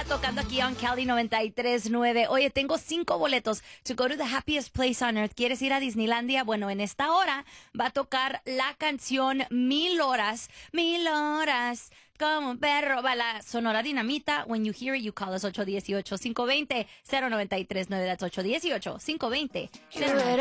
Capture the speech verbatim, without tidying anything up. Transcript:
Dinamita tocando aquí en Cali noventa y tres punto nueve. Oye, tengo cinco boletos to go to the happiest place on earth. ¿Quieres ir a Disneylandia? Bueno, en esta hora va a tocar la canción Mil Horas. Mil Horas. Como un perro. Va la Sonora Dinamita. When you hear it, you call us ocho uno ocho, cinco dos cero, cero nueve tres nueve. That's ocho uno ocho, cinco dos cero nueve tres nueve.